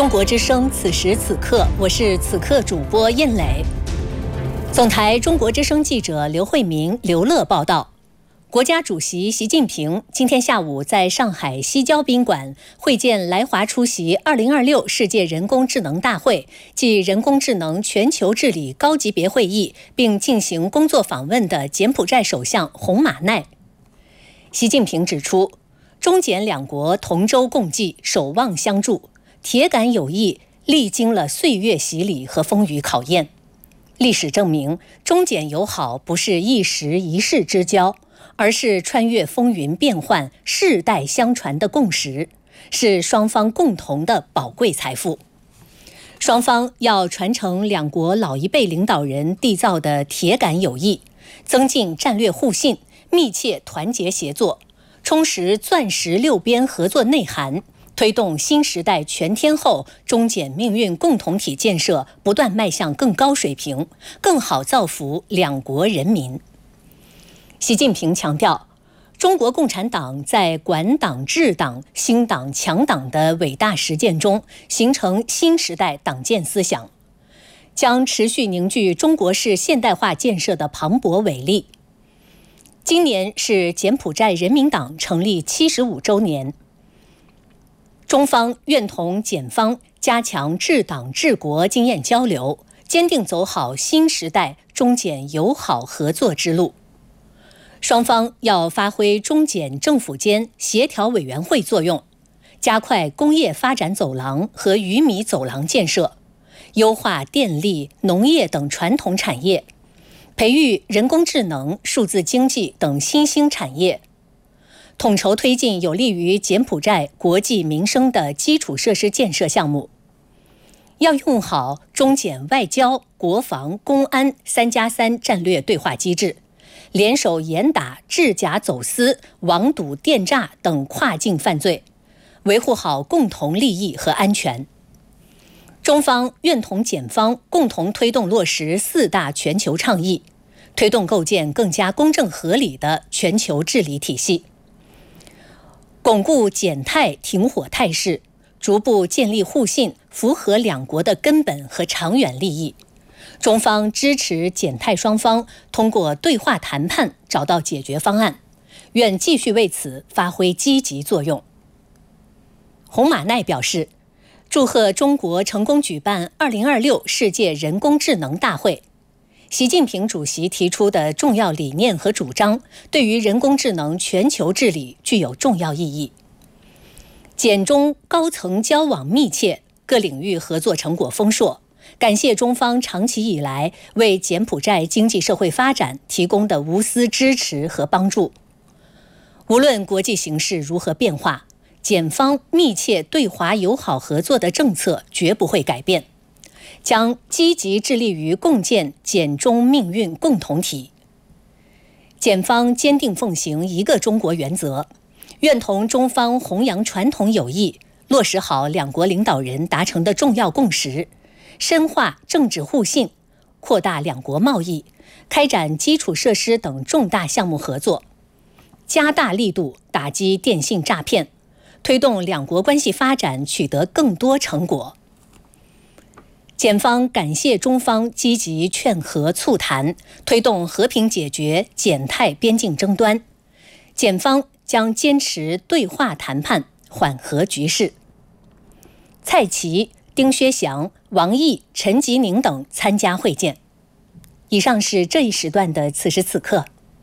中国之声，此时此刻，我是此刻主播燕磊。总台中国之声记者刘慧明、刘乐报道。国家主席习近平今天下午在上海西郊宾馆会见来华出席2026世界人工智能大会暨人工智能全球治理高级别会议，并进行工作访问的柬埔寨首相洪马奈。习近平指出，中柬两国同舟共济，守望相助，铁杆友谊历经了岁月洗礼和风雨考验。历史证明，中柬友好不是一时一世之交，而是穿越风云变幻、世代相传的共识，是双方共同的宝贵财富。双方要传承两国老一辈领导人缔造的铁杆友谊，增进战略互信，密切团结协作，充实钻石六边合作内涵，推动新时代全天候中柬命运共同体建设不断迈向更高水平，更好造福两国人民。习近平强调，中国共产党在管党治党、兴党强党的伟大实践中，形成新时代党建思想，将持续凝聚中国式现代化建设的磅礴伟力。今年是柬埔寨人民党成立75周年，中方愿同柬方加强治党治国经验交流，坚定走好新时代中柬友好合作之路。双方要发挥中柬政府间协调委员会作用，加快工业发展走廊和鱼米走廊建设，优化电力、农业等传统产业，培育人工智能、数字经济等新兴产业，统筹推进有利于柬埔寨国计民生的基础设施建设项目。要用好中柬外交、国防、公安3+3战略对话机制，联手严打制假走私、网赌电诈等跨境犯罪，维护好共同利益和安全。中方愿同柬方共同推动落实4大全球倡议，推动构建更加公正合理的全球治理体系，巩固柬泰停火态势，逐步建立互信，符合两国的根本和长远利益。中方支持柬泰双方通过对话谈判找到解决方案，愿继续为此发挥积极作用。洪马奈表示，祝贺中国成功举办2026世界人工智能大会。习近平主席提出的重要理念和主张，对于人工智能全球治理具有重要意义。柬中高层交往密切，各领域合作成果丰硕。感谢中方长期以来为柬埔寨经济社会发展提供的无私支持和帮助。无论国际形势如何变化，柬方密切对华友好合作的政策绝不会改变，将积极致力于共建柬中命运共同体。柬方坚定奉行一个中国原则，愿同中方弘扬传统友谊，落实好两国领导人达成的重要共识，深化政治互信，扩大两国贸易，开展基础设施等重大项目合作，加大力度打击电信诈骗，推动两国关系发展取得更多成果。柬方感谢中方积极劝和促谈，推动和平解决柬泰边境争端，柬方将坚持对话谈判，缓和局势。蔡奇、丁薛祥、王毅、陈吉宁等参加会见。以上是这一时段的此时此刻。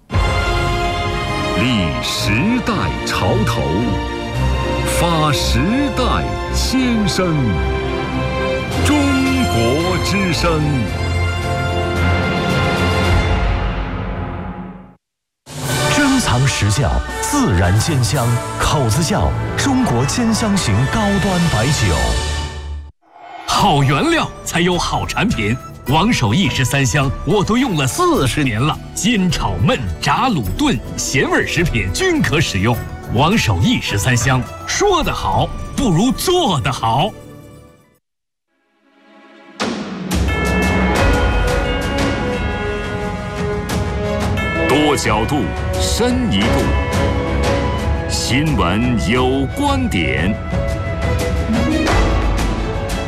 立时代潮头，发时代先声。中国之声。 珍藏实窖，自然煎香，口子窖中国煎香型高端白酒。 好原料才有好产品，王守义13香我都用了40年了，煎炒焖炸卤炖咸味食品均可使用。王守义13香，说得好不如做得好。 多角度，深一步。新闻有观点。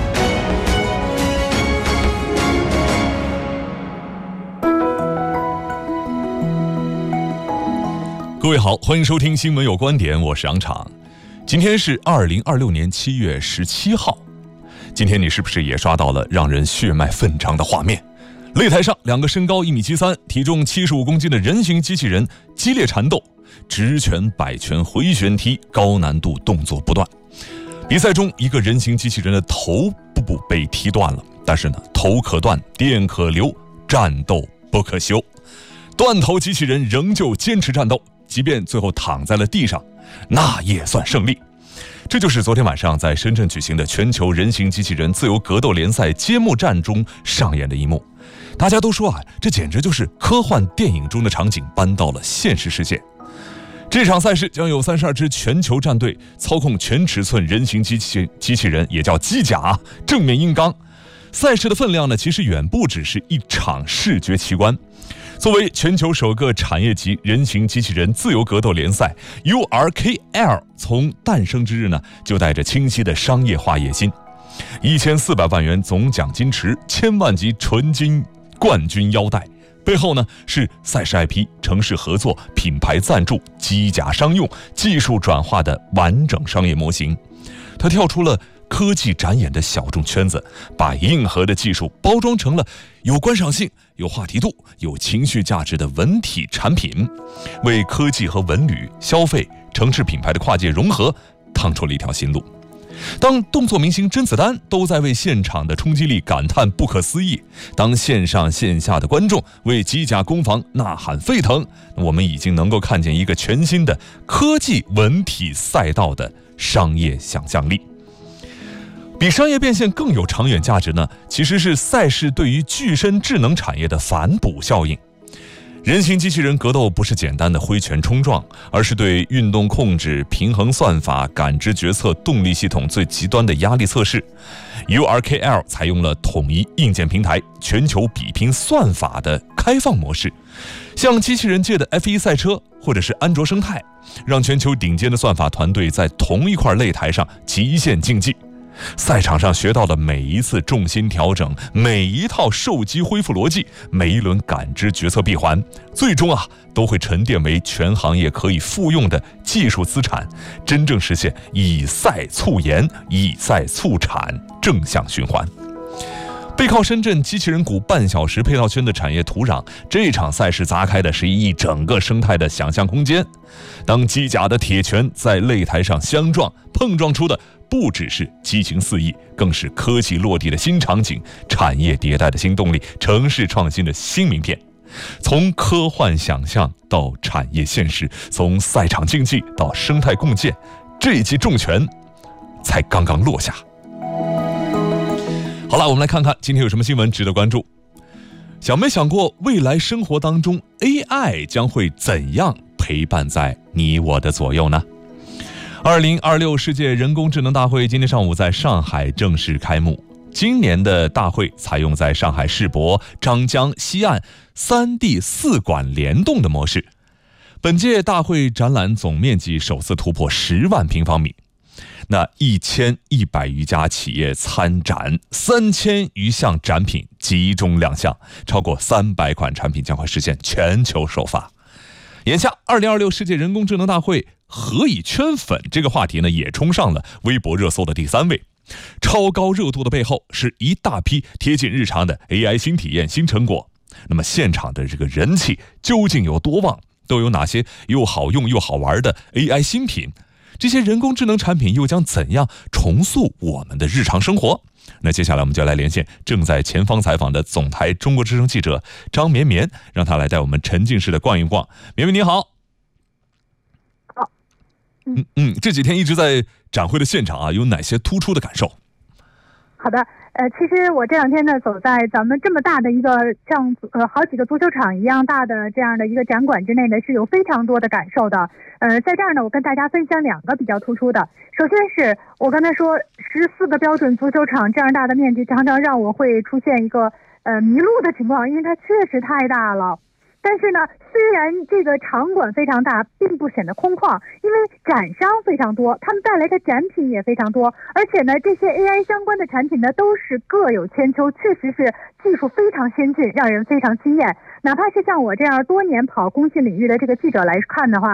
各位好，欢迎收听新闻有观点，我是杨昶。今天是2026年7月17号。今天你是不是也刷到了让人血脉奋张的画面？擂台上2个身高1.73米、体重75公斤的人形机器人激烈缠斗，直拳、摆拳、回旋踢，高难度动作不断。比赛中，一个人形机器人的头部被踢断了，但是呢，头可断，电可流，战斗不可休。断头机器人仍旧坚持战斗，即便最后躺在了地上，那也算胜利。这就是昨天晚上在深圳举行的全球人形机器人自由格斗联赛揭幕战中上演的一幕。大家都说这简直就是科幻电影中的场景搬到了现实世界。这场赛事将有32支全球战队操控全尺寸人形机器人，也叫机甲，正面硬刚。赛事的分量呢，其实远不只是一场视觉奇观。作为全球首个产业级人形机器人自由格斗联赛 URKL 从诞生之日呢，就带着清晰的商业化野心。1400万元总奖金池，1000万级纯金冠军腰带，背后呢是赛事 IP、城市合作、品牌赞助、机甲商用、技术转化的完整商业模型。它跳出了科技展演的小众圈子，把硬核的技术包装成了有观赏性、有话题度、有情绪价值的文体产品，为科技和文旅、消费、城市品牌的跨界融合趟出了一条新路。当动作明星甄子丹都在为现场的冲击力感叹不可思议，当线上线下的观众为机甲攻防呐喊沸腾，我们已经能够看见一个全新的科技文体赛道的商业想象力。比商业变现更有长远价值呢，其实是赛事对于具身智能产业的反哺效应。人形机器人格斗不是简单的挥拳冲撞，而是对运动控制、平衡算法、感知决策、动力系统最极端的压力测试。URKL 采用了统一硬件平台、全球比拼算法的开放模式，像机器人界的 F1 赛车或者是安卓生态，让全球顶尖的算法团队在同一块擂台上极限竞技。赛场上学到的每一次重心调整，每一套受击恢复逻辑，每一轮感知决策闭环，最终都会沉淀为全行业可以复用的技术资产，真正实现以赛促研、以赛促产正向循环。背靠深圳机器人谷半小时配套圈的产业土壤，这场赛事砸开的是一整个生态的想象空间。当机甲的铁拳在擂台上相撞，碰撞出的不只是激情四溢，更是科技落地的新场景、产业迭代的新动力、城市创新的新名片。从科幻想象到产业现实，从赛场竞技到生态共建，这一记重拳才刚刚落下。好了，我们来看看今天有什么新闻值得关注。想没想过未来生活当中 AI 将会怎样陪伴在你我的左右呢？2026世界人工智能大会今天上午在上海正式开幕。今年的大会采用在上海世博、张江、西岸3D 4馆联动的模式。本届大会展览总面积首次突破10万平方米。那1100余家企业参展，3000余项展品集中亮相，超过300款产品将会实现全球首发。眼下2026世界人工智能大会何以圈粉这个话题呢，也冲上了微博热搜的第3位。超高热度的背后是一大批贴近日常的 AI 新体验、新成果。那么现场的这个人气究竟有多旺？都有哪些又好用又好玩的 AI 新品？这些人工智能产品又将怎样重塑我们的日常生活？那接下来我们就来连线正在前方采访的总台中国之声记者张绵绵，让他来带我们沉浸式的逛一逛。绵绵你好。 好。 这几天一直在展会的现场有哪些突出的感受？ 好的，其实我这2天呢走在咱们这么大的一个像好几个足球场一样大的这样的一个展馆之内呢，是有非常多的感受的。在这儿呢，我跟大家分享2个比较突出的。首先是我刚才说14个标准足球场这样大的面积，常常让我会出现一个迷路的情况，因为它确实太大了。但是呢，虽然这个场馆非常大，并不显得空旷，因为展商非常多，他们带来的展品也非常多，而且呢，这些 AI 相关的产品呢，都是各有千秋，确实是技术非常先进，让人非常惊艳。哪怕是像我这样多年跑工信领域的这个记者来看的话，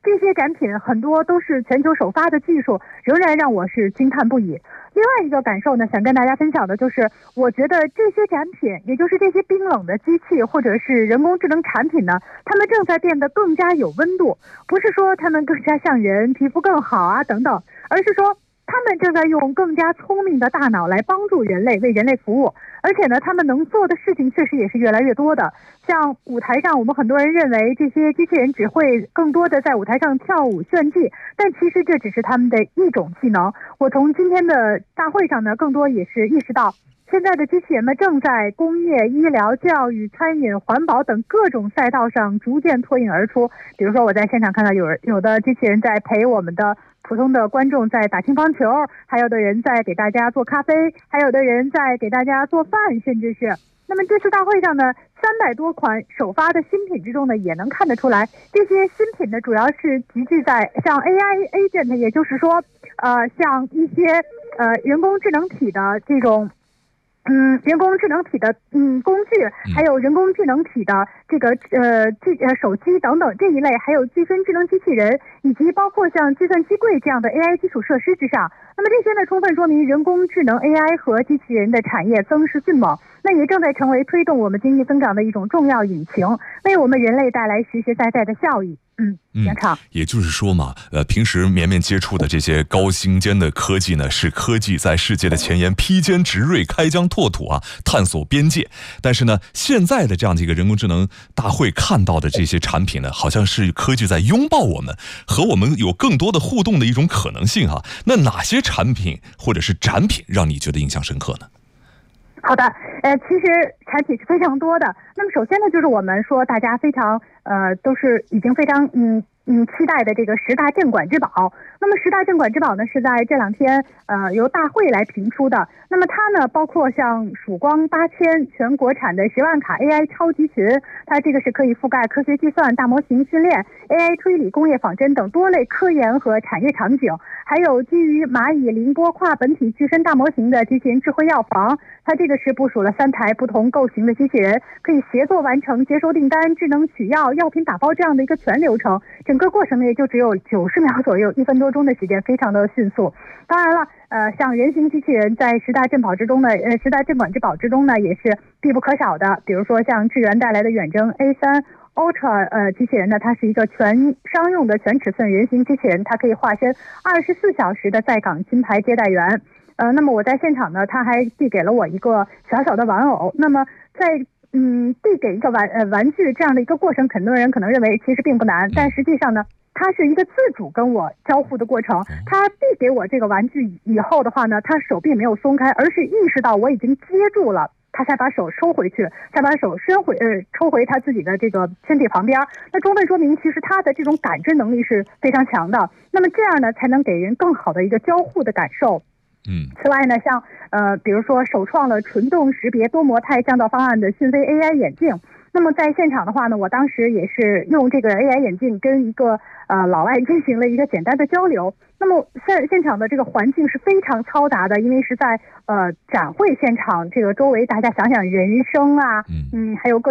这些展品很多都是全球首发的技术，仍然让我是惊叹不已。另外一个感受呢，想跟大家分享的就是，我觉得这些展品，也就是这些冰冷的机器或者是人工智能产品呢，它们正在变得更加有温度，不是说它们更加像人，皮肤更好啊等等，而是说他们正在用更加聪明的大脑来帮助人类，为人类服务。而且呢，他们能做的事情确实也是越来越多的。像舞台上，我们很多人认为这些机器人只会更多的在舞台上跳舞炫技，但其实这只是他们的一种技能。我从今天的大会上呢，更多也是意识到，现在的机器人们正在工业、医疗、教育、餐饮、环保等各种赛道上逐渐脱颖而出。比如说，我在现场看到有的机器人在陪我们的普通的观众在打乒乓球，还有的人在给大家做咖啡，还有的人在给大家做饭，甚至是。那么这次大会上呢，300多款首发的新品之中呢，也能看得出来，这些新品呢主要是集聚在像 AI agent， 也就是说，像一些人工智能体的这种。人工智能体的工具，还有人工智能体的这个手机等等这一类，还有具身智能机器人，以及包括像计算机柜这样的 AI 基础设施之上。那么这些呢，充分说明人工智能 AI 和机器人的产业增势迅猛，那也正在成为推动我们经济增长的一种重要引擎，为我们人类带来实实在在的效益。 也就是说嘛，平时绵绵接触的这些高精尖的科技呢，是科技在世界的前沿披坚执锐、开疆拓土啊，探索边界。但是呢，现在的这样的一个人工智能大会看到的这些产品呢，好像是科技在拥抱我们，和我们有更多的互动的一种可能性哈。那哪些产品或者是展品让你觉得印象深刻呢？ 好的，其实产品是非常多的。那么首先呢，就是我们说大家非常都是已经非常期待的这个10大镇馆之宝。那么10大镇馆之宝呢，是在这2天由大会来评出的。那么它呢，包括像曙光8000全国产的10万卡 AI 超级群，它这个是可以覆盖科学计算、大模型训练、AI 推理、工业仿真等多类科研和产业场景。还有基于蚂蚁凌波跨本体具身大模型的机器人智慧药房，它这个是部署了3台不同构型的机器人，可以协作完成接收订单、智能取药、药品打包这样的一个全流程，整个过程呢也就只有90秒左右，1分多钟的时间，非常的迅速。当然了，像人形机器人在10大镇宝之中呢，10大镇馆之宝之中呢也是必不可少的。比如说像智源带来的远征 A3 Ultra 机器人呢，它是一个全商用的全尺寸人形机器人，它可以化身24小时的在岗金牌接待员。那么我在现场呢，他还递给了我一个小小的玩偶。那么在递给一个玩具这样的一个过程，很多人可能认为其实并不难，但实际上呢，它是一个自主跟我交互的过程。他递给我这个玩具以后的话呢，他手并没有松开，而是意识到我已经接住了，他才把手收回去，才把手抽回他自己的这个身体旁边。那充分说明，其实他的这种感知能力是非常强的。那么这样呢，才能给人更好的一个交互的感受。此外呢，像比如说首创了纯动识别多模态降噪方案的讯飞 AI 眼镜。那么在现场的话呢，我当时也是用这个 AI 眼镜跟一个老外进行了一个简单的交流。那么现场的这个环境是非常嘈杂的，因为是在展会现场，这个周围大家想想人声啊，还有各